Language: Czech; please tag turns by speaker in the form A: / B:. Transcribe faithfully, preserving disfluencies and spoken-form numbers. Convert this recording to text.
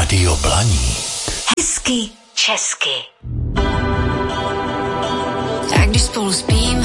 A: Rádio Blaník.
B: Hezky česky.
C: Tak když spolu spíme,